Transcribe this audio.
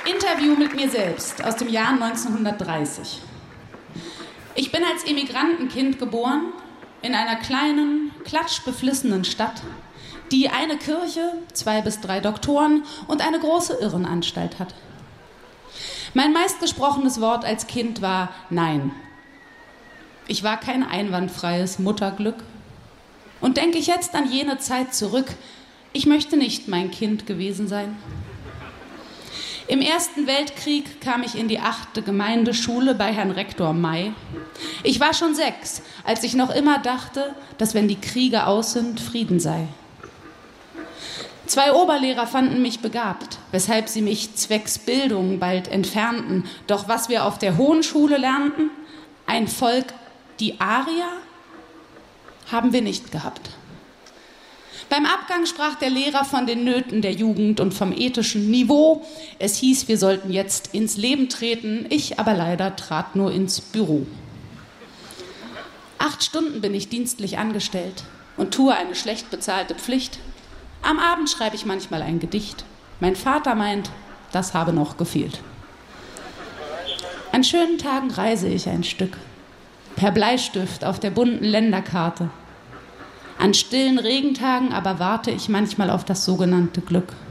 Interview mit mir selbst aus dem Jahr 1930. Ich bin als Immigrantenkind geboren in einer kleinen, klatschbeflissenen Stadt, die eine Kirche, 2 bis 3 Doktoren und eine große Irrenanstalt hat. Mein meistgesprochenes Wort als Kind war Nein. Ich war kein einwandfreies Mutterglück. Und denke ich jetzt an jene Zeit zurück, ich möchte nicht mein Kind gewesen sein. Im Ersten Weltkrieg kam ich in die 8. Gemeindeschule bei Herrn Rektor May. Ich war schon 6, als ich noch immer dachte, dass wenn die Kriege aus sind, Frieden sei. 2 Oberlehrer fanden mich begabt, weshalb sie mich zwecks Bildung bald entfernten. Doch was wir auf der Hohen Schule lernten, ein Volk, die Arier, haben wir nicht gehabt. Beim Abgang sprach der Lehrer von den Nöten der Jugend und vom ethischen Niveau. Es hieß, wir sollten jetzt ins Leben treten. Ich aber leider trat nur ins Büro. 8 Stunden bin ich dienstlich angestellt und tue eine schlecht bezahlte Pflicht. Am Abend schreibe ich manchmal ein Gedicht. Mein Vater meint, das habe noch gefehlt. An schönen Tagen reise ich ein Stück, per Bleistift auf der bunten Länderkarte. An stillen Regentagen aber warte ich manchmal auf das sogenannte Glück.